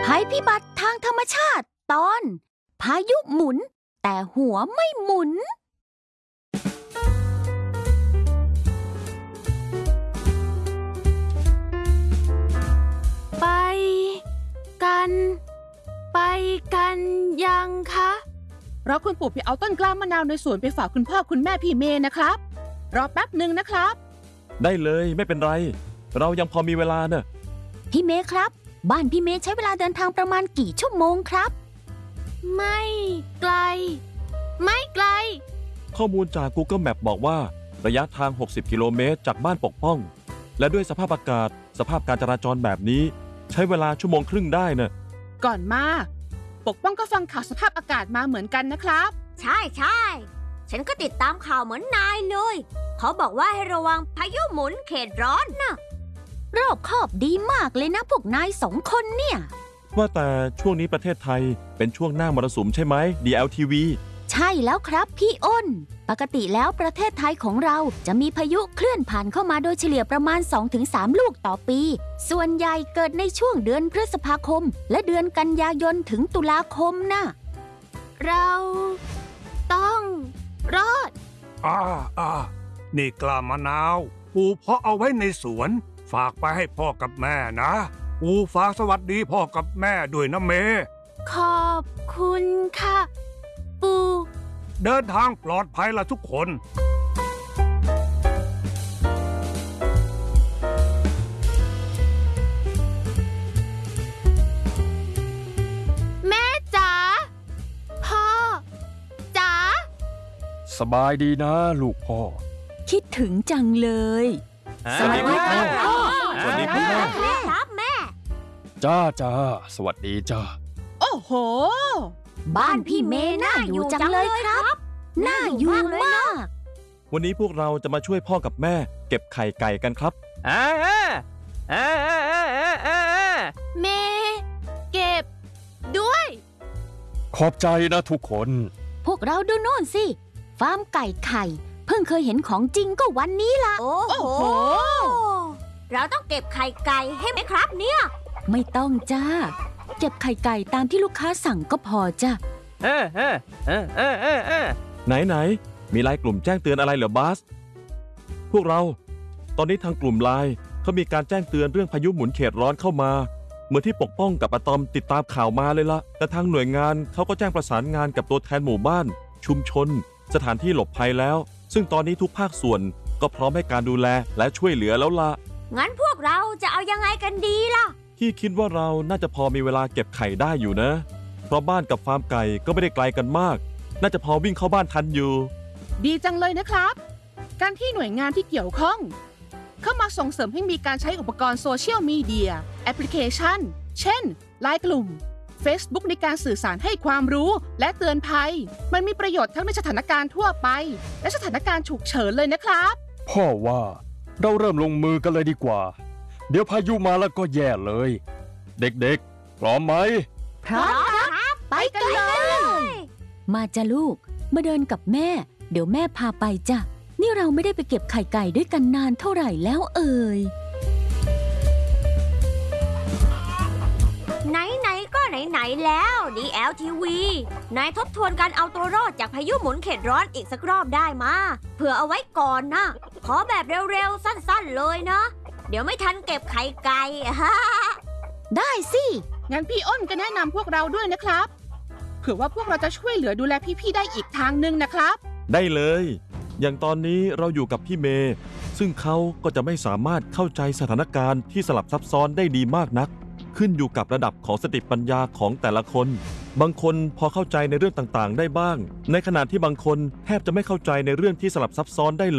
ภัยพิบัติทางธรรมชาติตอนพายุหมุนแต่หัวไม่หมุนไปกันยังคะรอคุณปู่ไปเอาต้นกล้ามะนาวในสวนไปฝากคุณพ่อคุณแม่พี่เมย์นะครับรอแป๊บหนึ่งนะครับได้เลยไม่เป็นไรเรายังพอมีเวลาเนอะพี่เมย์ครับบ้านพี่เมย์ใช้เวลาเดินทางประมาณกี่ชั่วโมงครับไม่ไกลข้อมูลจาก Google Map บอกว่าระยะทาง60กิโลเมตรจากบ้านปกป้องและด้วยสภาพอากาศสภาพการจราจรแบบนี้ใช้เวลาชั่วโมงครึ่งได้เนอะก่อนมาปกป้องก็ฟังข่าวสภาพอากาศมาเหมือนกันนะครับใช่ฉันก็ติดตามข่าวเหมือนนายเลยเขาบอกว่าให้ระวังพายุหมุนเขตร้อนนะรอบคอบดีมากเลยนะพวกนาย2 คนเนี่ยว่าแต่ช่วงนี้ประเทศไทยเป็นช่วงหน้ามรสุมใช่ไหม DLTV ใช่แล้วครับพี่อ้นปกติแล้วประเทศไทยของเราจะมีพายุเคลื่อนผ่านเข้ามาโดยเฉลี่ยประมาณ 2-3 ลูกต่อปีส่วนใหญ่เกิดในช่วงเดือนพฤษภาคมและเดือนกันยายนถึงตุลาคมนะเราต้องรอดนี่กล้ามะนาวปู่เพาะเอาไว้ในสวนฝากไปให้พ่อกับแม่นะปู่ฝากสวัสดีพ่อกับแม่ด้วยนะเมขอบคุณค่ะปู่เดินทางปลอดภัยละทุกคนแม่จ๋าพ่อจ๋าสบายดีนะลูกพ่อคิดถึงจังเลยสวัสดีครับพ่อสวัสดีครับแม่จ้าสวัสดีจ้าโอ้โหบ้านพี่เมย์น่าอยู่จังเลยครับน่าอยู่มากวันนี้พวกเราจะมาช่วยพ่อกับแม่เก็บไข่ไก่กันครับเมย์เก็บด้วยขอบใจนะทุกคนพวกเราดูโน่นสิฟาร์มไก่ไข่เพิ่งเคยเห็นของจริงก็วันนี้ล่ะโอ้โหเราต้องเก็บไข่ไก่ให้ไหมครับเนี่ยไม่ต้องจ้าเก็บไข่ไก่ตามที่ลูกค้าสั่งก็พอจ้ะไหนมีไลน์กลุ่มแจ้งเตือนอะไรเหรอบาสพวกเราตอนนี้ทางกลุ่มไลน์เขามีการแจ้งเตือนเรื่องพายุหมุนเขตร้อนเข้ามาเหมือนที่ปกป้องกับอะตอมติดตามข่าวมาเลยละแต่ทางหน่วยงานเขาก็แจ้งประสานงานกับตัวแทนหมู่บ้านชุมชนสถานที่หลบภัยแล้วซึ่งตอนนี้ทุกภาคส่วนก็พร้อมให้การดูแลและช่วยเหลือแล้วล่ะงั้นพวกเราจะเอายังไงกันดีล่ะที่คิดว่าเราน่าจะพอมีเวลาเก็บไข่ได้อยู่นะเพราะบ้านกับฟาร์มไก่ก็ไม่ได้ไกลกันมากน่าจะพอวิ่งเข้าบ้านทันอยู่ดีจังเลยนะครับการที่หน่วยงานที่เกี่ยวข้องเข้ามาส่งเสริมให้มีการใช้อุปกรณ์โซเชียลมีเดียแอปพลิเคชันเช่น LINE กลุ่ม Facebook ในการสื่อสารให้ความรู้และเตือนภัยมันมีประโยชน์ทั้งในสถานการณ์ทั่วไปและสถานการณ์ฉุกเฉินเลยนะครับพ่อว่าเราเริ่มลงมือกันเลยดีกว่าเดี๋ยวพายุมาแล้วก็แย่เลยเด็กๆพร้อมไหมพร้อมครับไปกันเลยมาจ้ะลูกมาเดินกับแม่เดี๋ยวแม่พาไปจ้ะนี่เราไม่ได้ไปเก็บไข่ไก่ด้วยกันนานเท่าไหร่แล้วเอ่ยไหนก็ไหนแล้ว DLTV นายทบทวนการเอาตัวรอดจากพายุหมุนเขตร้อนอีกสักรอบได้มาเผื่อเอาไว้ก่อนนะขอแบบเร็วๆสั้นๆเลยนะเดี๋ยวไม่ทันเก็บไข่ไก่ได้สิงั้นพี่อ้นก็แนะนำพวกเราด้วยนะครับเผื่อว่าพวกเราจะช่วยเหลือดูแลพี่ๆได้อีกทางนึงนะครับได้เลยอย่างตอนนี้เราอยู่กับพี่เมย์ซึ่งเขาก็จะไม่สามารถเข้าใจสถานการณ์ที่สลับซับซ้อนได้ดีมากนักขึ้นอยู่กับระดับของสติปัญญาของแต่ละคนบางคนพอเข้าใจในเรื่องต่างๆได้บ้างในขณะที่บางคนแทบจะไม่เข้าใจในเรื่องที่สลับซับซ้อนได้เลย